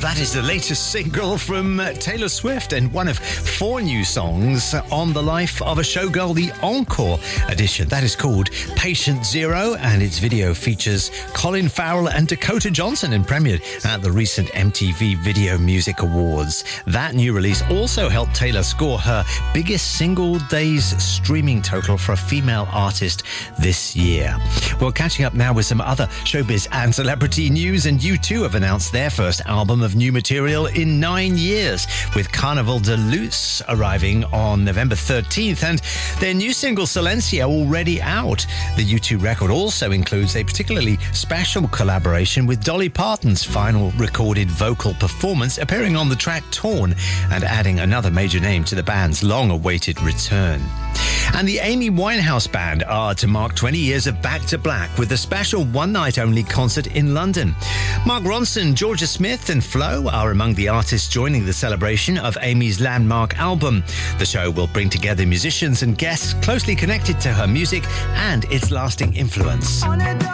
That is the latest single from Taylor Swift and one of 4 new songs on the life of a showgirl, the Encore edition. That is called Patient Zero, and its video features Colin Farrell and Dakota Johnson and premiered at the recent MTV Video Music Awards. That new release also helped Taylor score her biggest single day's streaming total for a female artist this year. Well, catching up now with some other showbiz and celebrity news, and U2 have announced their first album of new material in 9 years, with Carnival de Luz arriving on November 13th and their new single Silencio already out. The U2 record also includes a particularly special collaboration with Dolly Parton's final recorded vocal performance, appearing on the track Torn and adding another major name to the band's long-awaited return. And the Amy Winehouse Band are to mark 20 years of Back to Black with a special one-night-only concert in London. Mark Ronson, Georgia Smith and Flo are among the artists joining the celebration of Amy's landmark album. The show will bring together musicians and guests closely connected to her music and its lasting influence.